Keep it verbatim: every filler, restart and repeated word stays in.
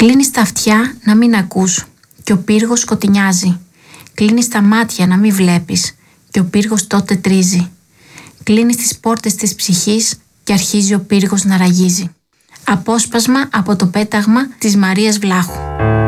Κλείνεις τα αυτιά να μην ακούς και ο πύργος σκοτεινιάζει. Κλείνεις τα μάτια να μην βλέπεις και ο πύργος τότε τρίζει. Κλείνεις τις πόρτες της ψυχής και αρχίζει ο πύργος να ραγίζει. Απόσπασμα από το πέταγμα της Μαρίας Βλάχου.